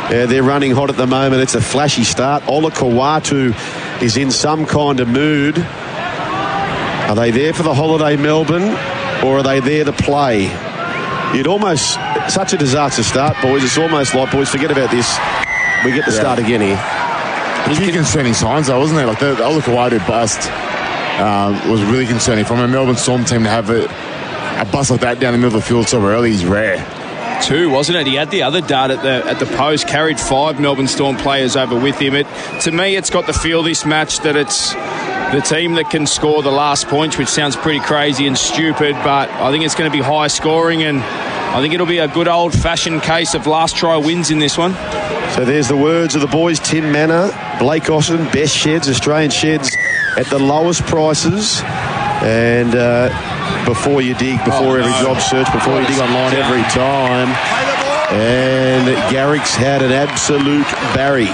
They're running hot at the moment. It's a flashy start. Ola Kawatu is in some kind of mood. Are they there for the holiday, Melbourne, or are they there to play? You'd almost... Such a disaster start, boys. It's almost like, boys, forget about this. We get to start again here. There's a few concerning signs, though, wasn't there? Like the Ola Kawatu bust was really concerning. From a Melbourne Storm team to have a bust like that down the middle of the field so early is rare. 2, wasn't it? He had the other dart at the post, carried 5 Melbourne Storm players over with him. To me, it's got the feel this match that it's the team that can score the last points, which sounds pretty crazy and stupid, but I think it's going to be high scoring, and I think it'll be a good old-fashioned case of last try wins in this one. So there's the words of the boys. Tim Manor, Blake Austin, best sheds, Australian sheds at the lowest prices. And before you dig, every job search, before you dig online every time. And Garrick's had an absolute Barry.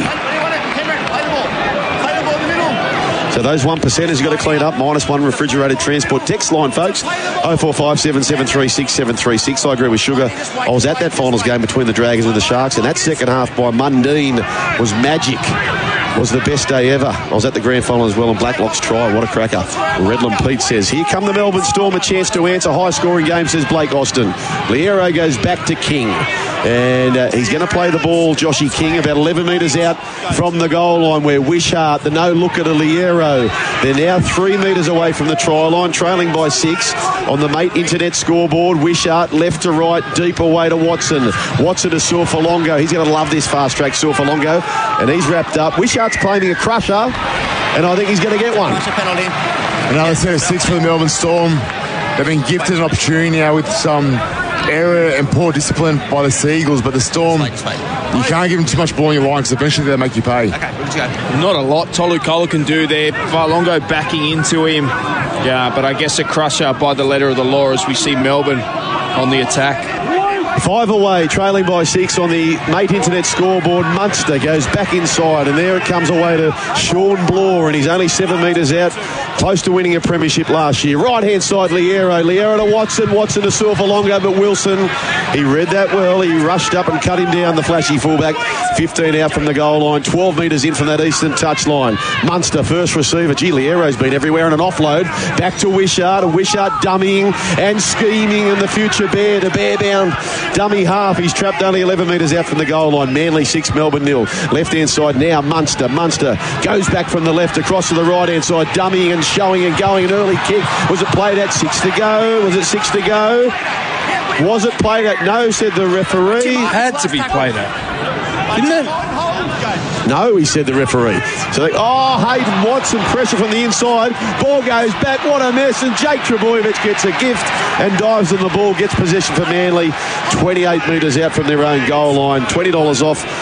So those 1%ers you've got to clean up. -1 refrigerated transport. Text line, folks. 0457 736 736. I agree with Sugar. I was at that finals game between the Dragons and the Sharks, and that second half by Mundine was magic. Was the best day ever. I was at the grand final as well, and Blacklock's try. What a cracker. Redland Pete says, here come the Melbourne Storm, a chance to answer. High-scoring game, says Blake Austin. Liero goes back to King. And he's going to play the ball, Joshy King, about 11 metres out from the goal line, where Wishart, the no-looker to Liero. They're now 3 metres away from the try line, trailing by 6 on the Mate Internet scoreboard. Wishart left to right, deep away to Watson. Watson to Sorfolongo. He's going to love this fast-track Sorfolongo. And he's wrapped up. Wishart's claiming a crusher, and I think he's going to get one. Another set of 6 for the Melbourne Storm. They've been gifted an opportunity now with some error and poor discipline by the Seagulls, but the Storm, you can't give them too much ball in your line because eventually they'll make you pay. Not a lot Tolu Kola can do there. Varlongo backing into him. Yeah, but I guess a crusher by the letter of the law as we see Melbourne on the attack. 5 away, trailing by 6 on the Mate Internet scoreboard. Munster goes back inside, and there it comes away to Sean Bloor, and he's only 7 metres out, close to winning a premiership last year. Right-hand side, Liero to Watson to Sorfolongo, but Wilson, he read that well. He rushed up and cut him down, the flashy fullback. 15 out from the goal line, 12 metres in from that eastern touchline. Munster, first receiver. Gee, Liero's been everywhere, and an offload. Back to Wishart, dummying and scheming, and the future bear to bear-bound dummy half. He's trapped only 11 metres out from the goal line. Manly 6, Melbourne 0. Left-hand side now, Munster goes back from the left across to the right-hand side, dummying and showing and going. An early kick. Was it played at 6 to go? Was it 6 to go? Was it played at? No, said the referee. It had to be played at, didn't it? No, he said the referee. So, Hayden Watson, pressure from the inside. Ball goes back. What a mess. And Jake Trebojevic gets a gift and dives on the ball, gets possession for Manly. 28 metres out from their own goal line. $20 off